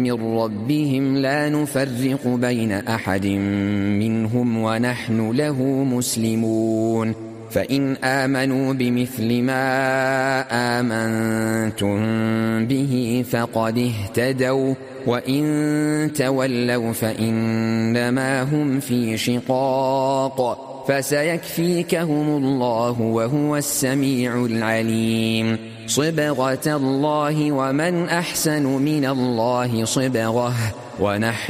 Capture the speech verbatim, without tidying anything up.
من ربهم لا نفرق بين أحد منهم ونحن له مسلمون فإن آمنوا بمثل ما آمنتم به فقد اهتدوا وإن تولوا فإنما هم في شقاق فسيكفيكهم الله وهو السميع العليم صبغة الله ومن أحسن من الله صبغة ونحن